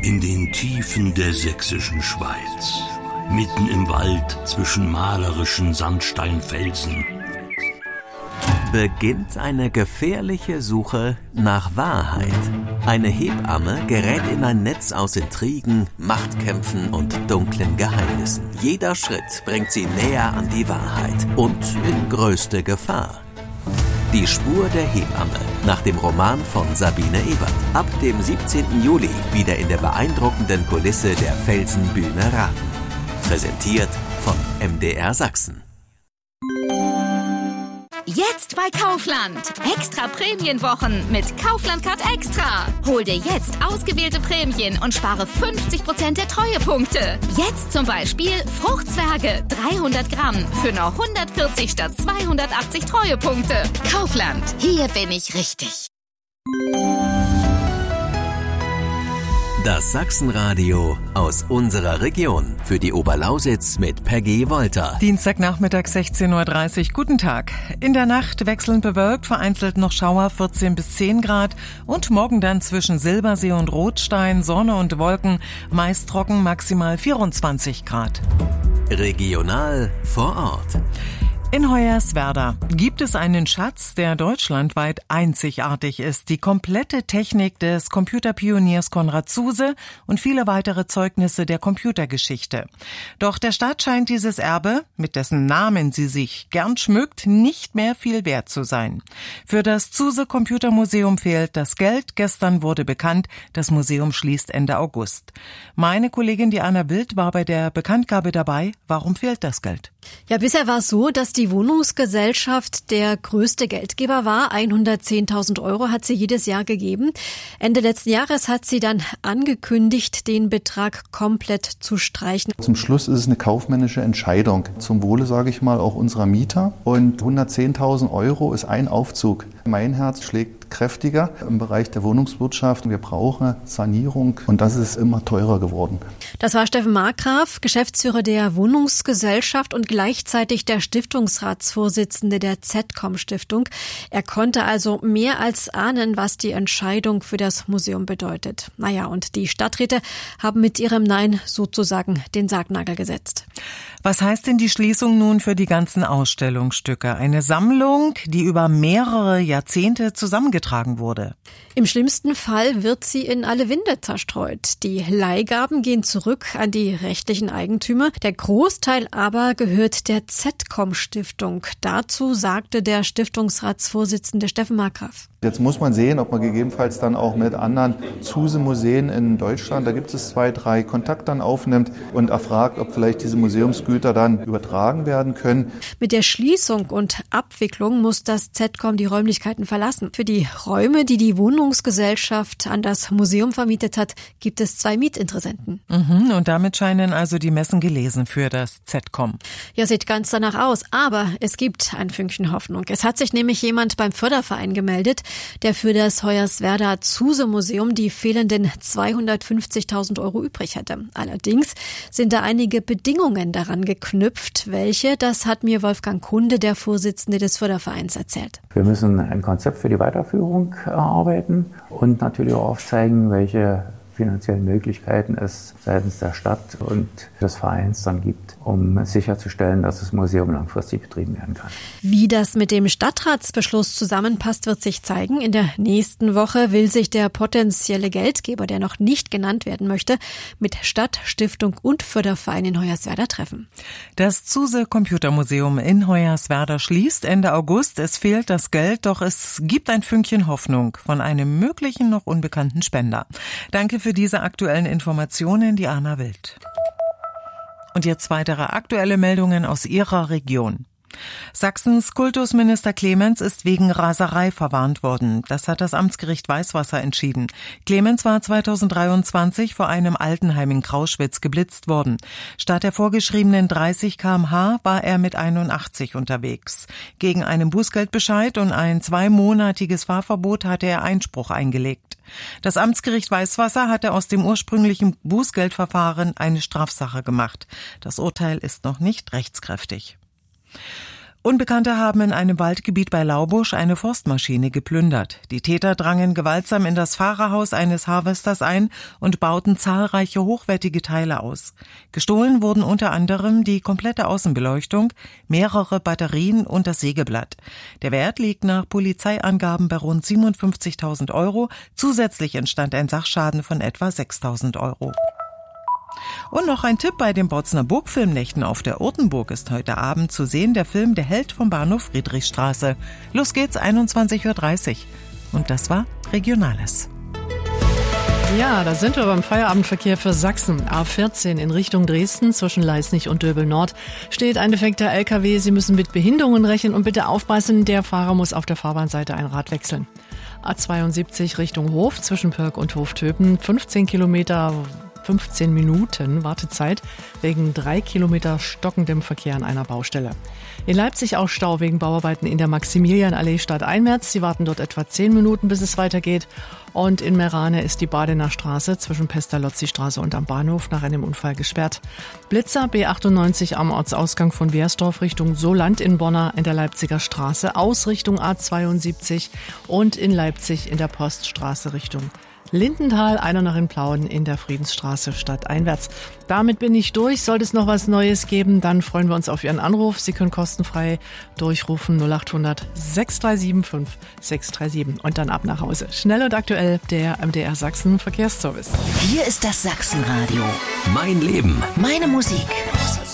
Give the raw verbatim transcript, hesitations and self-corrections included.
In den Tiefen der sächsischen Schweiz, mitten im Wald zwischen malerischen Sandsteinfelsen, beginnt eine gefährliche Suche nach Wahrheit. Eine Hebamme gerät in ein Netz aus Intrigen, Machtkämpfen und dunklen Geheimnissen. Jeder Schritt bringt sie näher an die Wahrheit und in größte Gefahr. Die Spur der Hebamme, nach dem Roman von Sabine Ebert. Ab dem siebzehnten Juli wieder in der beeindruckenden Kulisse der Felsenbühne Raten. Präsentiert von M D R Sachsen. Jetzt bei Kaufland. Extra Prämienwochen mit Kaufland Card Extra. Hol dir jetzt ausgewählte Prämien und spare fünfzig Prozent der Treuepunkte. Jetzt zum Beispiel Fruchtzwerge dreihundert Gramm für nur hundertvierzig statt zweihundertachtzig Treuepunkte. Kaufland, hier bin ich richtig. Das Sachsenradio aus unserer Region. Für die Oberlausitz mit Peggy Wolter. Dienstagnachmittag sechzehn Uhr dreißig. Guten Tag. In der Nacht wechselnd bewölkt, vereinzelt noch Schauer vierzehn bis zehn Grad. Und morgen dann zwischen Silbersee und Rotstein, Sonne und Wolken, meist trocken, maximal vierundzwanzig Grad. Regional vor Ort. In Hoyerswerda gibt es einen Schatz, der deutschlandweit einzigartig ist. Die komplette Technik des Computerpioniers Konrad Zuse und viele weitere Zeugnisse der Computergeschichte. Doch der Stadt scheint dieses Erbe, mit dessen Namen sie sich gern schmückt, nicht mehr viel wert zu sein. Für das Zuse Computermuseum fehlt das Geld. Gestern wurde bekannt, das Museum schließt Ende August. Meine Kollegin Diana Wild war bei der Bekanntgabe dabei. Warum fehlt das Geld? Ja, bisher war es so, dass die Wohnungsgesellschaft der größte Geldgeber war. hundertzehntausend Euro hat sie jedes Jahr gegeben. Ende letzten Jahres hat sie dann angekündigt, den Betrag komplett zu streichen. Zum Schluss ist es eine kaufmännische Entscheidung. Zum Wohle, sage ich mal, auch unserer Mieter. Und hundertzehntausend Euro ist ein Aufzug. Mein Herz schlägt kräftiger im Bereich der Wohnungswirtschaft. Wir brauchen Sanierung und das ist immer teurer geworden. Das war Steffen Markgraf, Geschäftsführer der Wohnungsgesellschaft und gleichzeitig der Stiftungsratsvorsitzende der Z C O M-Stiftung. Er konnte also mehr als ahnen, was die Entscheidung für das Museum bedeutet. Naja, und die Stadträte haben mit ihrem Nein sozusagen den Sargnagel gesetzt. Was heißt denn die Schließung nun für die ganzen Ausstellungsstücke? Eine Sammlung, die über mehrere Jahrzehnte zusammengetragen wurde. Im schlimmsten Fall wird sie in alle Winde zerstreut. Die Leihgaben gehen zurück an die rechtlichen Eigentümer. Der Großteil aber gehört der Z C O M-Stiftung. Dazu sagte der Stiftungsratsvorsitzende Steffen Markgraf. Jetzt muss man sehen, ob man gegebenenfalls dann auch mit anderen Zuse-Museen in Deutschland, da gibt es zwei, drei, Kontakt dann aufnimmt und erfragt, ob vielleicht diese Museumsgüter dann übertragen werden können. Mit der Schließung und Abwicklung muss das Z C O M die Räumlichkeiten verlassen. Für die Räume, die die Wohnungsgesellschaft an das Museum vermietet hat, gibt es zwei Mietinteressenten. Mhm, und damit scheinen also die Messen gelesen für das Z C O M. Ja, sieht ganz danach aus. Aber es gibt ein Fünkchen Hoffnung. Es hat sich nämlich jemand beim Förderverein gemeldet, der für das Hoyerswerda Zuse-Museum die fehlenden zweihundertfünfzigtausend Euro übrig hätte. Allerdings sind da einige Bedingungen daran geknüpft. Welche, das hat mir Wolfgang Kunde, der Vorsitzende des Fördervereins, erzählt. Wir müssen ein Konzept für die Weiterführung erarbeiten und natürlich auch aufzeigen, welche finanziellen Möglichkeiten es seitens der Stadt und des Vereins dann gibt, um sicherzustellen, dass das Museum langfristig betrieben werden kann. Wie das mit dem Stadtratsbeschluss zusammenpasst, wird sich zeigen. In der nächsten Woche will sich der potenzielle Geldgeber, der noch nicht genannt werden möchte, mit Stadt, Stiftung und Förderverein in Hoyerswerda treffen. Das Zuse Computermuseum in Hoyerswerda schließt Ende August. Es fehlt das Geld, doch es gibt ein Fünkchen Hoffnung von einem möglichen noch unbekannten Spender. Danke für diese aktuellen Informationen, Diana Wild. Und jetzt weitere aktuelle Meldungen aus Ihrer Region. Sachsens Kultusminister Clemens ist wegen Raserei verwarnt worden. Das hat das Amtsgericht Weißwasser entschieden. Clemens war zweitausenddreiundzwanzig vor einem Altenheim in Krauschwitz geblitzt worden. Statt der vorgeschriebenen dreißig Kilometer pro Stunde war er mit einundachtzig unterwegs. Gegen einen Bußgeldbescheid und ein zweimonatiges Fahrverbot hatte er Einspruch eingelegt. Das Amtsgericht Weißwasser hatte aus dem ursprünglichen Bußgeldverfahren eine Strafsache gemacht. Das Urteil ist noch nicht rechtskräftig. Unbekannte haben in einem Waldgebiet bei Laubusch eine Forstmaschine geplündert. Die Täter drangen gewaltsam in das Fahrerhaus eines Harvesters ein und bauten zahlreiche hochwertige Teile aus. Gestohlen wurden unter anderem die komplette Außenbeleuchtung, mehrere Batterien und das Sägeblatt. Der Wert liegt nach Polizeiangaben bei rund siebenundfünfzigtausend Euro. Zusätzlich entstand ein Sachschaden von etwa sechstausend Euro. Und noch ein Tipp: Bei den Bautzner Burgfilmnächten auf der Urtenburg ist heute Abend zu sehen der Film Der Held vom Bahnhof Friedrichstraße. Los geht's, einundzwanzig Uhr dreißig. Und das war Regionales. Ja, da sind wir beim Feierabendverkehr für Sachsen. A vierzehn in Richtung Dresden zwischen Leisnig und Döbel Nord steht ein defekter L K W. Sie müssen mit Behinderungen rechnen und bitte aufpassen, der Fahrer muss auf der Fahrbahnseite ein Rad wechseln. A zweiundsiebzig Richtung Hof zwischen Pörk und Hoftöpen, fünfzehn Kilometer, fünfzehn Minuten Wartezeit wegen drei Kilometer stockendem Verkehr an einer Baustelle. In Leipzig auch Stau wegen Bauarbeiten in der Maximilianallee stadteinwärts. Sie warten dort etwa zehn Minuten, bis es weitergeht. Und in Merane ist die Badener Straße zwischen Pestalozzi-Straße und am Bahnhof nach einem Unfall gesperrt. Blitzer B achtundneunzig am Ortsausgang von Wersdorf Richtung Soland in Bonner in der Leipziger Straße, aus Richtung A zweiundsiebzig und in Leipzig in der Poststraße Richtung Lindenthal, einer nach in Plauen in der Friedensstraße stadteinwärts. Damit bin ich durch. Sollte es noch was Neues geben, dann freuen wir uns auf Ihren Anruf. Sie können kostenfrei durchrufen null acht hundert sechs drei sieben fünf sechs drei sieben und dann ab nach Hause. Schnell und aktuell, der M D R Sachsen Verkehrsservice. Hier ist das Sachsenradio. Mein Leben. Meine Musik.